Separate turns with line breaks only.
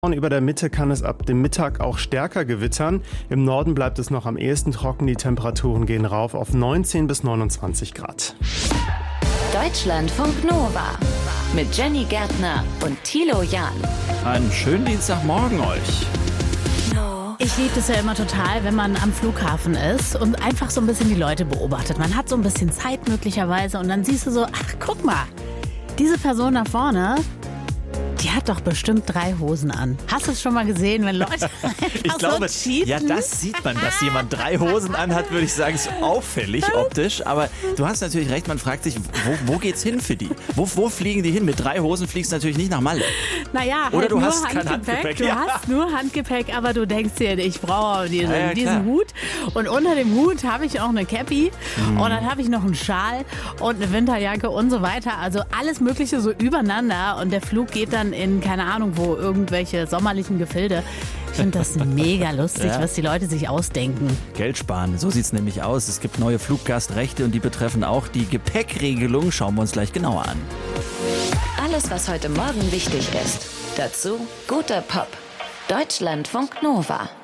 Über der Mitte kann es ab dem Mittag auch stärker gewittern. Im Norden bleibt es noch am ehesten trocken. Die Temperaturen gehen rauf auf 19 bis 29 Grad.
Deutschlandfunk Nova mit Jenny Gärtner und Thilo Jahn.
Einen schönen Dienstagmorgen euch.
Ich liebe es ja immer total, wenn man am Flughafen ist und einfach so ein bisschen die Leute beobachtet. Man hat so ein bisschen Zeit möglicherweise und dann siehst du so, ach guck mal, diese Person da vorne, die hat doch bestimmt 3 Hosen an. Hast du es schon mal gesehen, wenn Leute
Ich glaube,
so cheaten?
ja, das sieht man, dass jemand 3 Hosen anhat, würde ich sagen, ist auffällig optisch. Aber du hast natürlich recht, man fragt sich, wo geht's hin für die? Wo fliegen die hin? Mit 3 Hosen fliegst du natürlich nicht nach Malle.
Naja,
oder
halt
du
nur
hast kein Handgepäck.
Du hast nur Handgepäck, aber du denkst dir, ich brauche diesen
klar.
Hut. Und unter dem Hut habe ich auch eine Cappy und dann habe ich noch einen Schal und eine Winterjacke und so weiter. Also alles Mögliche so übereinander und der Flug geht dann in, keine Ahnung wo, irgendwelche sommerlichen Gefilde. Ich finde das mega lustig, was die Leute sich ausdenken.
Geld sparen, so sieht's nämlich aus. Es gibt neue Fluggastrechte und die betreffen auch die Gepäckregelung. Schauen wir uns gleich genauer an.
Alles, was heute Morgen wichtig ist. Dazu guter Pop. Deutschlandfunk Nova.